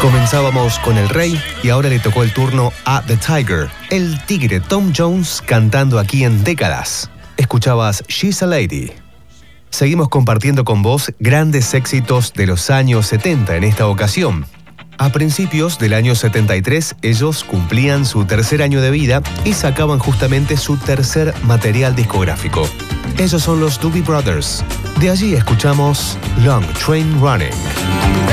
Comenzábamos con El Rey y ahora le tocó el turno a The Tiger, el tigre Tom Jones cantando aquí en Décadas. Escuchabas She's a Lady. Seguimos compartiendo con vos grandes éxitos de los años 70 en esta ocasión. A principios del año 73, ellos cumplían su tercer año de vida y sacaban justamente su tercer material discográfico. Ellos son los Doobie Brothers. De allí escuchamos Long Train Running.